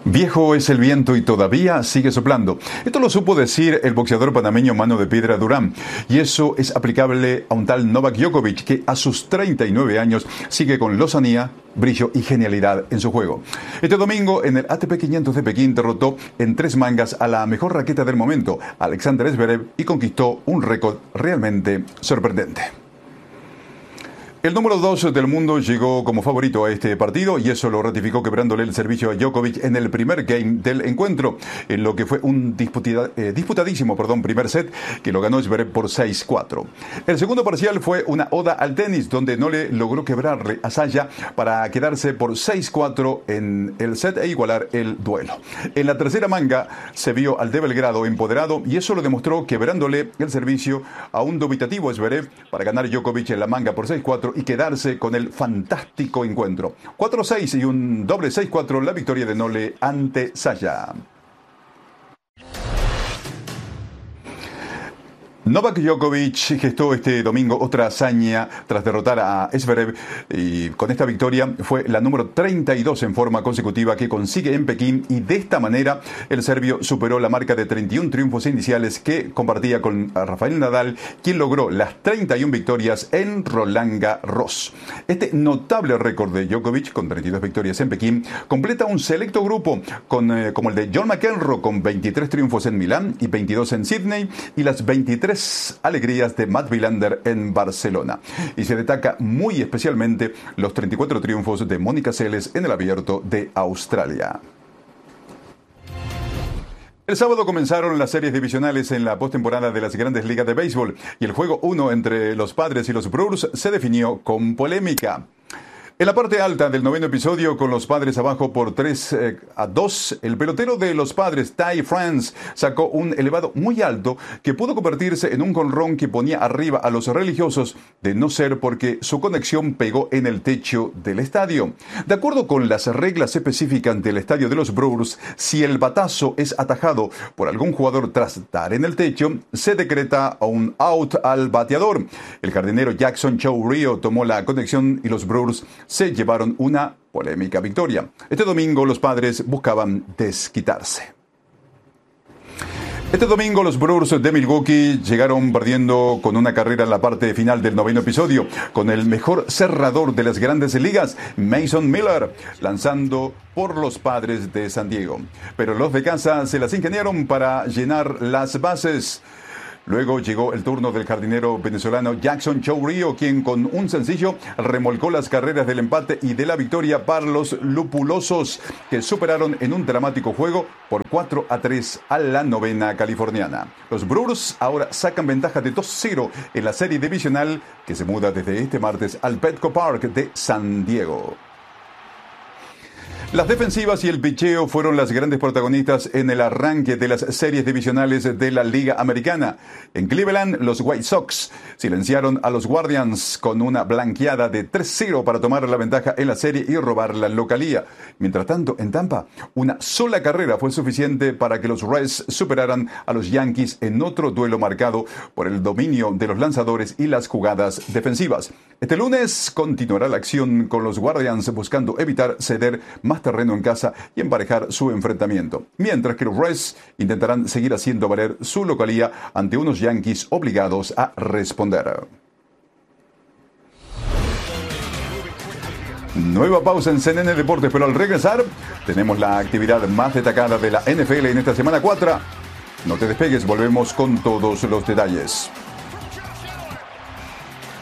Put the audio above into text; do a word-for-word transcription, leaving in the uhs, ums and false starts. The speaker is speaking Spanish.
Viejo es el viento y todavía sigue soplando. Esto lo supo decir el boxeador panameño Mano de Piedra Durán. Y eso es aplicable a un tal Novak Djokovic, que a sus treinta y nueve años sigue con lozanía, brillo y genialidad en su juego. Este domingo en el A T P quinientos de Pekín derrotó en tres mangas a la mejor raqueta del momento, Alexander Zverev, y conquistó un récord realmente sorprendente. El número dos del mundo llegó como favorito a este partido y eso lo ratificó quebrándole el servicio a Djokovic en el primer game del encuentro, en lo que fue un disputada, eh, disputadísimo perdón, primer set que lo ganó Zverev por seis cuatro. El segundo parcial fue una oda al tenis donde no le logró quebrarle a Saya para quedarse por seis cuatro en el set e igualar el duelo. En la tercera manga se vio al de Belgrado empoderado y eso lo demostró quebrándole el servicio a un dubitativo Zverev para ganar Djokovic en la manga por seis cuatro y quedarse con el fantástico encuentro. cuatro seis y un doble seis cuatro la victoria de Nole ante Saya. Novak Djokovic gestó este domingo otra hazaña tras derrotar a Zverev y con esta victoria fue la número treinta y dos en forma consecutiva que consigue en Pekín y de esta manera el serbio superó la marca de treinta y un triunfos iniciales que compartía con Rafael Nadal, quien logró las treinta y una victorias en Roland Garros. Este notable récord de Djokovic con treinta y dos victorias en Pekín completa un selecto grupo con, eh, como el de John McEnroe con veintitrés triunfos en Milán y veintidós en Sydney y las veintitrés alegrías de Matt Wilander en Barcelona. Y se destaca muy especialmente los treinta y cuatro triunfos de Mónica Seles en el Abierto de Australia. El sábado comenzaron las series divisionales en la postemporada de las Grandes Ligas de Béisbol y el juego uno entre los Padres y los Brewers se definió con polémica. En la parte alta del noveno episodio, con los Padres abajo por tres a dos, el pelotero de los Padres, Ty France, sacó un elevado muy alto que pudo convertirse en un jonrón que ponía arriba a los religiosos, de no ser porque su conexión pegó en el techo del estadio. De acuerdo con las reglas específicas del estadio de los Brewers, si el batazo es atajado por algún jugador tras dar en el techo, se decreta un out al bateador. El jardinero Jackson Chow Rio tomó la conexión y los Brewers se llevaron una polémica victoria. Este domingo los Padres buscaban desquitarse. Este domingo los Brewers de Milwaukee llegaron perdiendo con una carrera en la parte final del noveno episodio, con el mejor cerrador de las Grandes Ligas, Mason Miller, lanzando por los Padres de San Diego. Pero los de casa se las ingeniaron para llenar las bases. Luego llegó el turno del jardinero venezolano Jackson Chow Rio, quien con un sencillo remolcó las carreras del empate y de la victoria para los lupulosos, que superaron en un dramático juego por cuatro a tres a la novena californiana. Los Brewers ahora sacan ventaja de dos cero en la serie divisional que se muda desde este martes al Petco Park de San Diego. Las defensivas y el picheo fueron las grandes protagonistas en el arranque de las series divisionales de la Liga Americana. En Cleveland, los White Sox silenciaron a los Guardians con una blanqueada de tres cero para tomar la ventaja en la serie y robar la localía. Mientras tanto, en Tampa, una sola carrera fue suficiente para que los Reds superaran a los Yankees en otro duelo marcado por el dominio de los lanzadores y las jugadas defensivas. Este lunes continuará la acción con los Guardians buscando evitar ceder más terreno en casa y emparejar su enfrentamiento, mientras que los Reds intentarán seguir haciendo valer su localía ante unos Yankees obligados a responder. Nueva pausa en C N N Deportes, pero al regresar tenemos la actividad más destacada de la N F L en esta semana cuatro. No te despegues, volvemos con todos los detalles.